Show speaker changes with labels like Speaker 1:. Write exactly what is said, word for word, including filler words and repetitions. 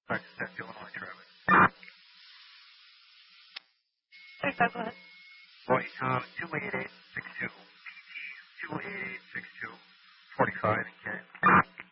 Speaker 1: Alright, that's Illinois traffic.
Speaker 2: Hey, go ahead.
Speaker 1: Right, um, two eight eight six two, P T two eight eight six two, forty-five.